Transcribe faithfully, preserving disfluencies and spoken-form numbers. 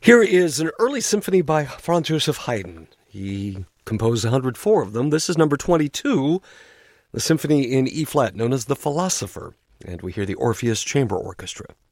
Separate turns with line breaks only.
Here is an early symphony by Franz Joseph Haydn. He composed one hundred four of them. This is number twenty-two, the symphony in E-flat known as The Philosopher, and we hear the Orpheus Chamber Orchestra.